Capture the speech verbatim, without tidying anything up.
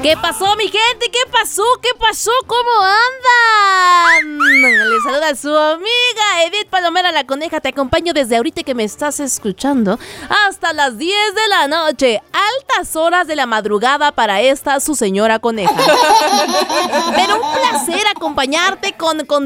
¿Qué pasó, mi gente? ¿Qué pasó? ¿Qué pasó? ¿Cómo andan? Les saluda su amiga Edith Palomera, la coneja. Te acompaño desde ahorita que me estás escuchando hasta las diez de la noche. Altas horas de la madrugada para esta su señora coneja. Pero un placer acompañarte con... con